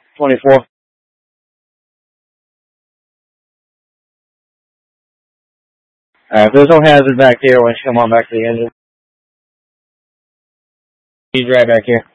24. Alright, there's no hazard back here. Once you come on back to the engine. He's right back here.